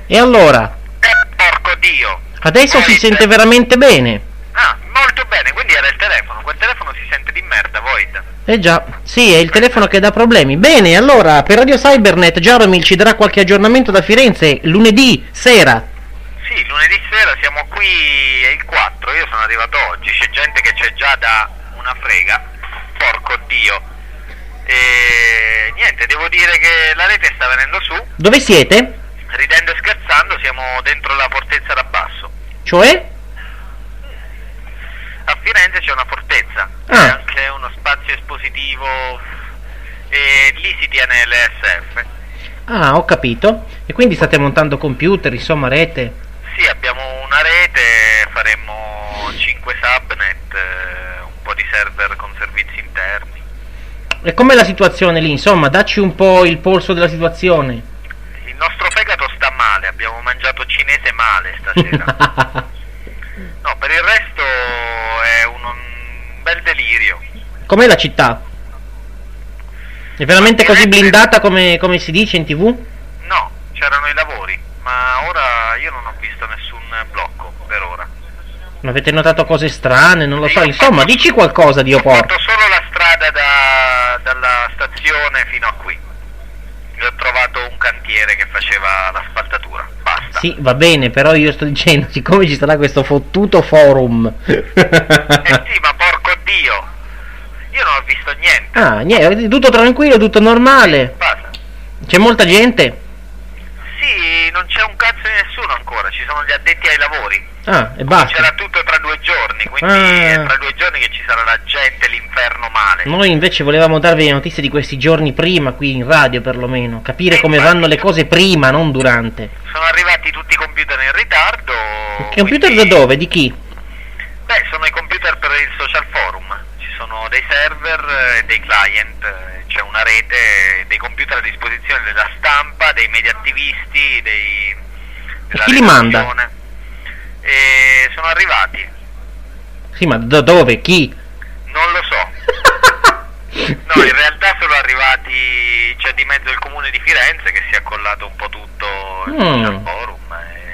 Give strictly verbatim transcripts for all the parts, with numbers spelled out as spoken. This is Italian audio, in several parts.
E allora? Eh, porco Dio! Adesso si sente veramente bene. Ah, molto bene, quindi era il telefono. Quel telefono si sente di merda, Void. Eh già, sì, è il telefono che dà problemi. Bene, allora, per Radio Cybernet, Jaromil ci darà qualche aggiornamento da Firenze lunedì sera. Sì, lunedì sera siamo qui, è il quattro, io sono arrivato oggi, c'è gente che c'è già da una frega, porco Dio. E niente, devo dire che la rete sta venendo su. Dove siete? Ridendo e scherzando, siamo dentro la fortezza da basso. Cioè? A Firenze c'è una fortezza, Ah. c'è anche uno spazio espositivo e lì si tiene l'E S F. Ah, ho capito. E quindi state montando computer, insomma, rete? Sì, abbiamo una rete, faremo cinque subnet, eh, un po' di server con servizi interni. E com'è la situazione lì? Insomma, dacci un po' il polso della situazione. Il nostro fegato sta male, abbiamo mangiato cinese male stasera. No, per il resto è un, un bel delirio. Com'è la città? È veramente così blindata come, come si dice in tv? No, c'erano i lavori, ma ora io non ho visto nessun blocco per ora. Ma avete notato cose strane? Non lo so. Io ho Insomma, fatto- dici qualcosa di Ho Opor. fatto solo la strada da, dalla stazione fino a qui. E ho trovato un cantiere che faceva la spaldatura. Basta. Sì, va bene, però io sto dicendo, siccome ci sarà questo fottuto forum. Eh sì, ma porco Dio! Io non ho visto niente. Ah, niente, tutto tranquillo, tutto normale. Basta. C'è molta gente? Sì, non c'è un cazzo di nessuno ancora, ci sono gli addetti ai lavori. Ah, e basta. C'era tutto tra due giorni, quindi Ah. è tra due giorni che ci sarà la gente, l'inferno male. Noi invece volevamo darvi le notizie di questi giorni prima, qui in radio perlomeno. Capire Eh, come infatti. vanno le cose prima, non durante. Sono arrivati tutti i computer in ritardo. Che computer quindi- da dove? Di chi? Beh, sono i computer per il social forum. Ci sono dei server e dei client, eh, c'è una rete, dei computer a disposizione della stampa, dei media attivisti, dei... della chi li manda? redazione. E sono arrivati. Sì, ma da dove? Chi? Non lo so. No, in realtà sono arrivati, c'è di mezzo il comune di Firenze che si è accollato un po' tutto il Mm. social forum.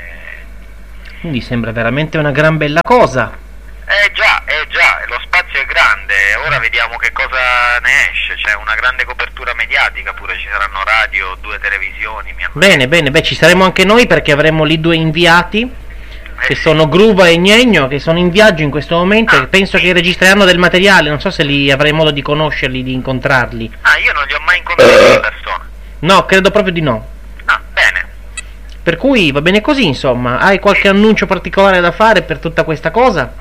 E... Quindi sembra veramente una gran bella cosa. Eh già, eh già, lo spazio è grande, ora vediamo che cosa ne esce, c'è una grande copertura mediatica pure, ci saranno radio, due televisioni. Mi hanno... Bene, bene, beh, ci saremo anche noi perché avremo lì due inviati, Eh che sì. sono Gruva e Gnegno, che sono in viaggio in questo momento Ah, e penso sì. che registreranno del materiale, non so se li avrai modo di conoscerli, di incontrarli. Ah, io non li ho mai incontrati in persona. No, credo proprio di no. Ah, bene. Per cui va bene così, insomma. Hai qualche annuncio particolare da fare per tutta questa cosa?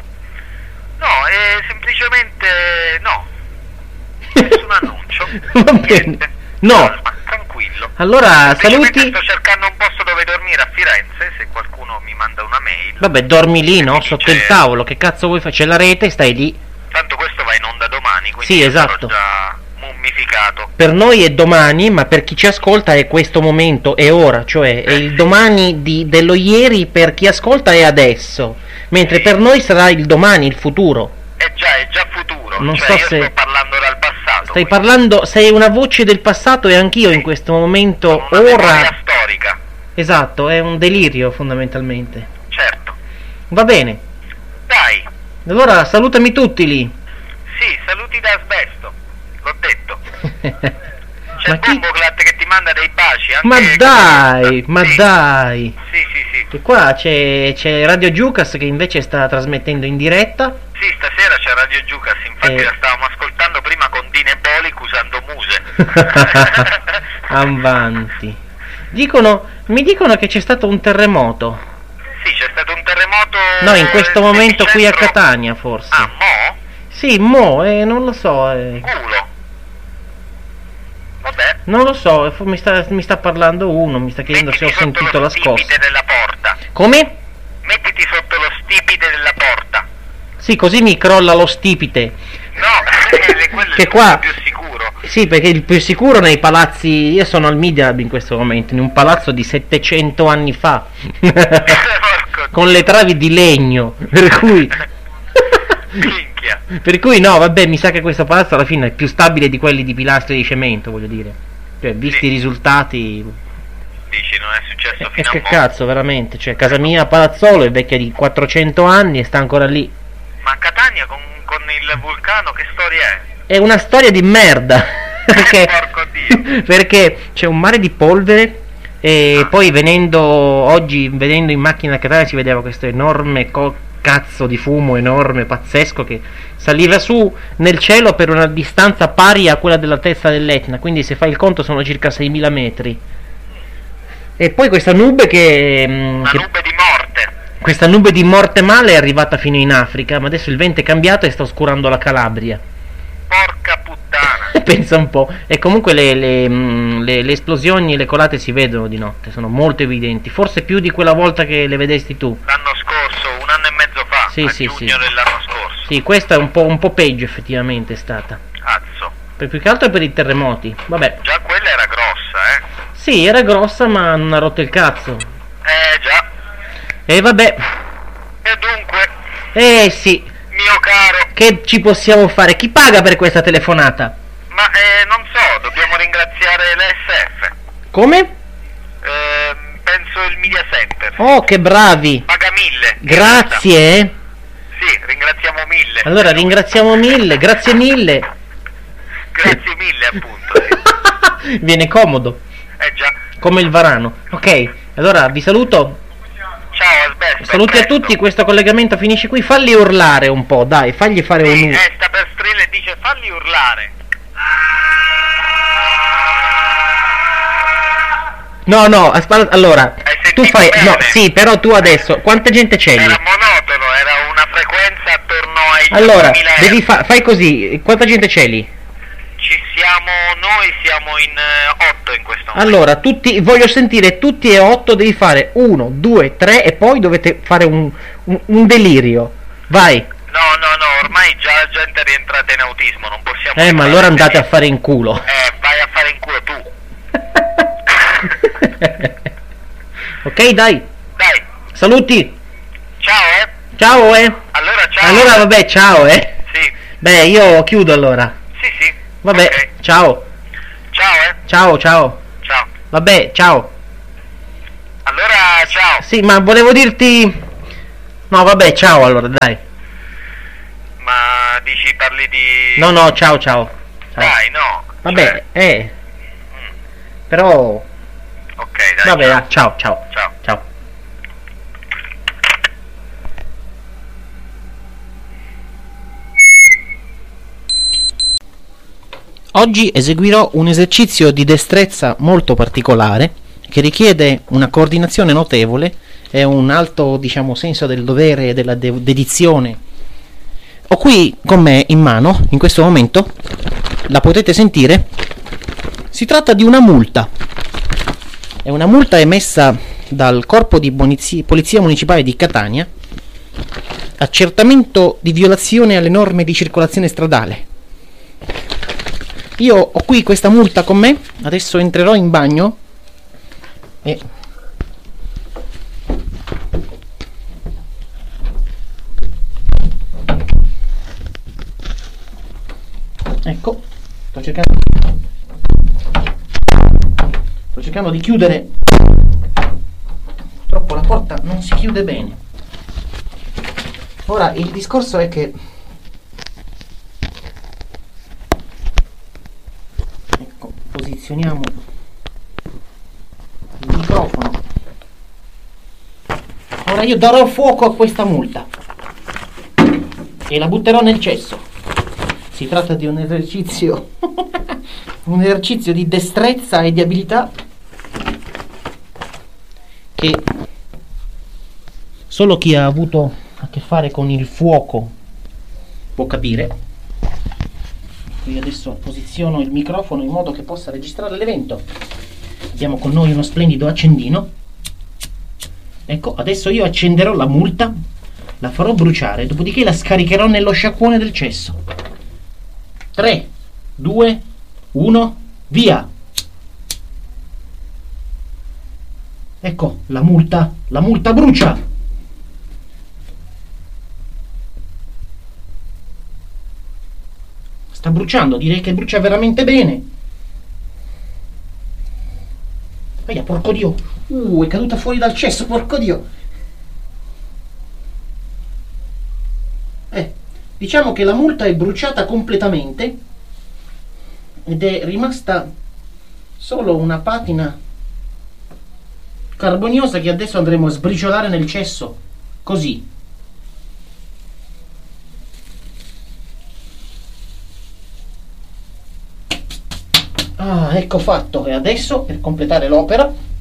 No, eh, semplicemente no. Nessun annuncio. Va bene. Niente. No. Calma, tranquillo. Allora, Semplicemente saluti. sto cercando un posto dove dormire a Firenze, se qualcuno mi manda una mail. Vabbè, dormi lì, no? Mi Sotto dice- il tavolo. Che cazzo vuoi fare? C'è la rete, stai lì. Tanto questo va in onda domani, quindi Sì, io esatto. sarò già mummificato. Per noi è domani, ma per chi ci ascolta è questo momento, è ora, cioè è il domani di- dello ieri per chi ascolta è adesso, mentre per noi sarà il domani, il futuro. È già, è già futuro, Non cioè so io se- sto parlando dal passato. Stai quindi parlando, sei una voce del passato e anch'io in questo momento, sono una memoria ora... storica, Esatto, è un delirio fondamentalmente. certo. Va bene, Dai, allora salutami tutti lì. sì, saluti da asbesto, l'ho detto. C'è Ma il chi... Bomboclat che ti manda dei baci, anche Ma dai, comunista. ma Sì, dai. Sì, sì, sì. Che qua c'è, c'è Radio Giucas che invece sta trasmettendo in diretta. Sì, stasera c'è Radio Giucas, infatti Eh. la stavamo ascoltando prima con Dine Bolic usando muse. Avanti. Dicono, mi dicono che c'è stato un terremoto. Sì, c'è stato un terremoto. No, in questo eh, momento qui a epicentro- Catania forse. Ah, mo? Sì, mo, eh, non lo so. eh. Culo. Vabbè. Non lo so, eh, fu- mi sta, mi sta parlando uno, mi sta chiedendo se ho Mettiti sotto sentito lo la scossa. stipite della porta. Come? Mettiti sotto lo stipite della porta. Sì, così mi crolla lo stipite. No, eh, quello Che è il qua- più sicuro. Sì, perché il più sicuro nei palazzi. Io sono al Media Lab in questo momento, in un palazzo di settecento anni fa. Porco Con le travi di legno. Per cui. minchia. Per cui no, vabbè, mi sa che questo palazzo alla fine è più stabile di quelli di pilastri di cemento, voglio dire. Cioè, visti Sì. i risultati. dici? Non è successo E fino a che mo'? cazzo, veramente? Cioè, casa mia a Palazzolo è vecchia di quattrocento anni e sta ancora lì. Ma Catania con, con il vulcano che storia è? È una storia di merda. Perché, Porco Dio. perché c'è un mare di polvere e Ah. poi venendo oggi, vedendo in macchina a Catania si vedeva questo enorme co- cazzo di fumo enorme, pazzesco, che saliva su nel cielo per una distanza pari a quella della testa dell'Etna, quindi se fai il conto sono circa seimila metri. E poi questa nube che, mm, Una che- nube di morte. questa nube di morte male è arrivata fino in Africa, ma adesso il vento è cambiato e sta oscurando la Calabria. Porca puttana. Pensa un po'. E comunque le, le, mm, le- le esplosioni e le colate si vedono di notte, sono molto evidenti, forse più di quella volta che le vedesti tu. L'anno scorso, un anno e mezzo fa, Sì, a sì, giugno sì. dell'anno scorso. Sì, questa è un po', un po' peggio effettivamente è stata. Cazzo. Per più che altro per i terremoti. Vabbè. Già quella era grossa, eh. Sì, era grossa ma non ha rotto il cazzo. Eh già. E vabbè. E dunque, Eh sì, mio caro, che ci possiamo fare? Chi paga per questa telefonata? ma eh, non so, dobbiamo ringraziare l'S F. Come? Ehm, penso il Media Center. Oh, che bravi. Paga mille. Grazie. eh. Sì, ringraziamo mille. Allora, ringraziamo mille, grazie mille. Grazie mille, appunto. Sì. Viene comodo, Eh già. come il varano. Ok, allora vi saluto. Ciao, Asbesto. Saluti a presto. tutti, questo collegamento finisce qui. Falli urlare un po', dai, fagli fare Sì, un... eh, sta per strilla e dice falli urlare. No, no, aspetta, allora, Hai sentito tu fai... bene? No, sì, però tu adesso, quanta gente c'è lì? Era monotono, era una frequenza attorno ai Allora, duemila devi hertz. fa- fai così, quanta gente c'è lì? Ci siamo, noi siamo in eh, otto in questo momento. Allora, tutti, voglio sentire tutti e otto, devi fare uno, due, tre e poi dovete fare un, un, un delirio. Vai. No, no, no, ormai già la gente è rientrata in autismo, non possiamo... Eh, ma fare allora andate a niente. fare in culo. Eh, vai a fare in culo tu. Ok, dai, Dai, saluti. ciao, eh. Ciao, eh. Allora, ciao. Allora, vabbè, ciao, eh. Sì, Beh, io chiudo allora. sì, sì. Vabbè, Ok. ciao. Ciao, eh. Ciao, ciao. Ciao. Vabbè, ciao. Allora, ciao. Sì, ma volevo dirti... No, vabbè, ciao allora, dai. Ma dici, parli di... No, no, ciao, ciao. Ciao. Dai, no. Vabbè, Cioè, eh. mm, Però... ok, dai. Vabbè, ciao. ah, ciao, ciao. Ciao. Ciao. Oggi eseguirò un esercizio di destrezza molto particolare che richiede una coordinazione notevole e un alto, diciamo, senso del dovere e della de- dedizione. Ho qui con me in mano, in questo momento, la potete sentire, si tratta di una multa. È una multa emessa dal Corpo di Polizia, Polizia Municipale di Catania, accertamento di violazione alle norme di circolazione stradale. Io ho qui questa multa con me, adesso entrerò in bagno e... Ecco, sto cercando... Sto cercando di chiudere... Purtroppo la porta non si chiude bene. Ora, il discorso è che... Ecco, posizioniamo il microfono. Ora io darò fuoco a questa multa e la butterò nel cesso. Si tratta di un esercizio un esercizio di destrezza e di abilità che solo chi ha avuto a che fare con il fuoco può capire. Quindi adesso posiziono il microfono in modo che possa registrare l'evento. Abbiamo con noi uno splendido accendino. Ecco, adesso io accenderò la multa, la farò bruciare, dopodiché la scaricherò nello sciacquone del cesso. tre, due, uno, via! Ecco, la multa, la multa brucia! Sta bruciando, direi che brucia veramente bene. Via. mia, porco Dio! Uh, è caduta fuori dal cesso, porco Dio! Eh, diciamo che la multa è bruciata completamente ed è rimasta solo una patina carboniosa che adesso andremo a sbriciolare nel cesso, così. Ah, ecco fatto. E adesso, per completare l'opera,